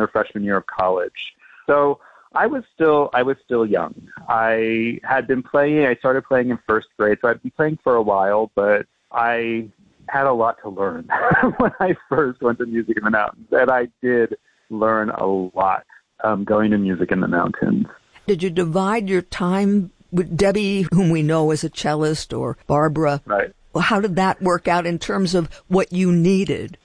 or freshman year of college. So I was still young. I had been playing. I started playing in first grade, so I'd been playing for a while, but I had a lot to learn when I first went to Music in the Mountains, and I did learn a lot going to Music in the Mountains. Did you divide your time with Debbie, whom we know as a cellist, or Barbara? Right. How did that work out in terms of what you needed?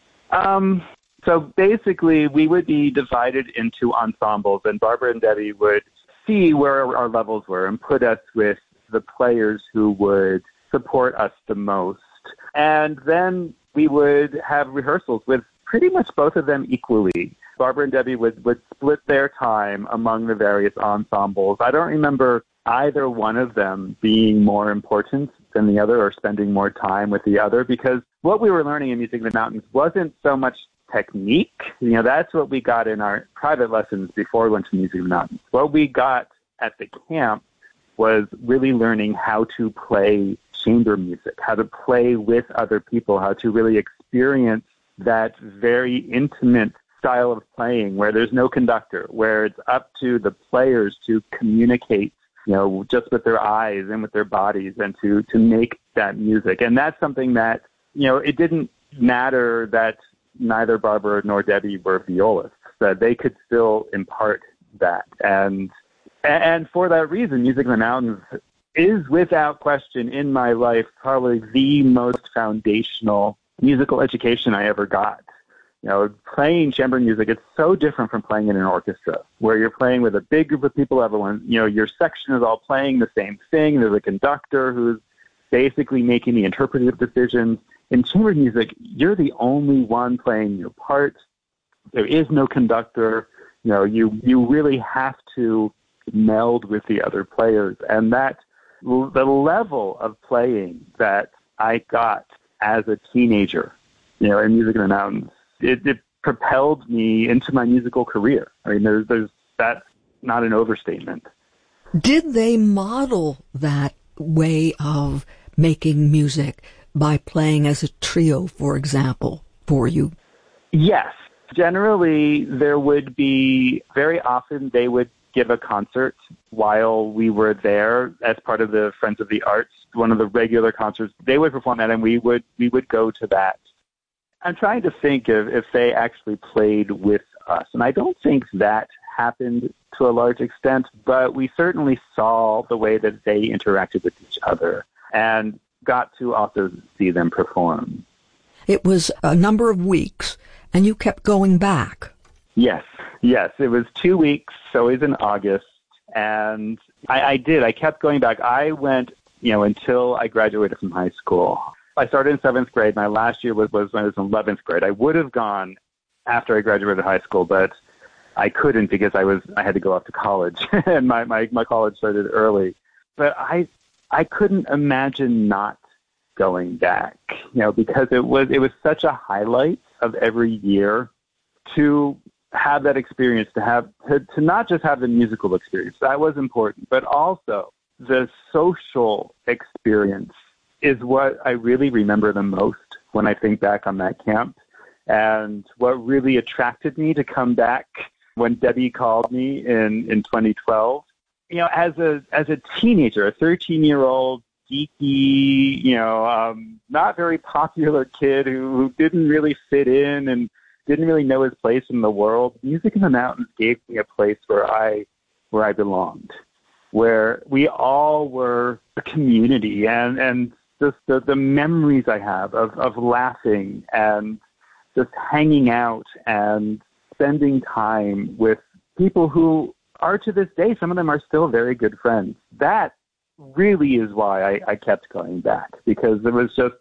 So basically, we would be divided into ensembles, and Barbara and Debbie would see where our levels were and put us with the players who would support us the most. And then we would have rehearsals with pretty much both of them equally. Barbara and Debbie would split their time among the various ensembles. I don't remember either one of them being more important than the other or spending more time with the other, because what we were learning in Music in the Mountains wasn't so much technique. That's what we got in our private lessons before we went to Music in the Mountains. What we got at the camp was really learning how to play chamber music, how to play with other people, how to really experience that very intimate style of playing where there's no conductor, where it's up to the players to communicate, just with their eyes and with their bodies and to make that music. And that's something that, it didn't matter that neither Barbara nor Debbie were violists, that they could still impart that. And for that reason, Music in the Mountains is without question in my life probably the most foundational musical education I ever got. Playing chamber music, it's so different from playing in an orchestra, where you're playing with a big group of people, everyone, your section is all playing the same thing. There's a conductor who's basically making the interpretive decisions. In chamber music, you're the only one playing your part. There is no conductor. You really have to meld with the other players. And the level of playing that I got as a teenager, in Music in the Mountains, it propelled me into my musical career. I mean, that's not an overstatement. Did they model that way of making music by playing as a trio, for example, for you? Yes. Generally, there would be, very often they would give a concert while we were there as part of the Friends of the Arts, one of the regular concerts. They would perform that, and we would go to that. I'm trying to think of if they actually played with us, and I don't think that happened to a large extent, but we certainly saw the way that they interacted with each other and got to also see them perform. It was a number of weeks, and you kept going back. Yes. It was 2 weeks, so it was in August, and I did. I kept going back. I went, until I graduated from high school. I started in 7th grade. My last year was when I was in 11th grade. I would have gone after I graduated high school, but I couldn't because I had to go off to college, and my college started early. But I couldn't imagine not going back, because it was such a highlight of every year to have that experience, to not just have the musical experience. That was important, but also the social experience is what I really remember the most when I think back on that camp. And what really attracted me to come back when Debbie called me in 2012, as a teenager, a 13-year-old, geeky, not very popular kid who didn't really fit in and didn't really know his place in the world, Music in the Mountains gave me a place where I belonged, where we all were a community, and just the memories I have of laughing and just hanging out and spending time with people who are, to this day, some of them are still very good friends. That really is why I kept going back, because it was just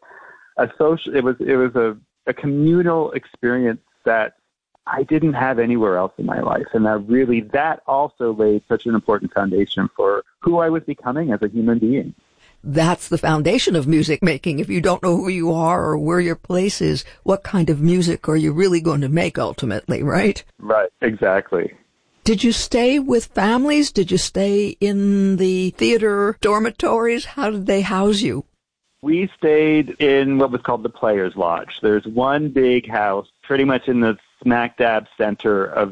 it was a communal experience that I didn't have anywhere else in my life. And that also laid such an important foundation for who I was becoming as a human being. That's the foundation of music making. If you don't know who you are or where your place is, what kind of music are you really going to make ultimately, right? Right, exactly. Did you stay with families? Did you stay in the theater dormitories? How did they house you? We stayed in what was called the Players Lodge. There's one big house pretty much in the smack dab center of